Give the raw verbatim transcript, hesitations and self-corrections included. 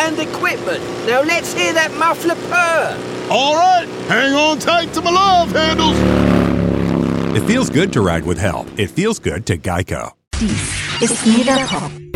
and equipment. Now let's hear that muffler purr. All right, hang on tight to my love handles. It feels good to ride with help. It feels good to Geico. Dies ist Megapop.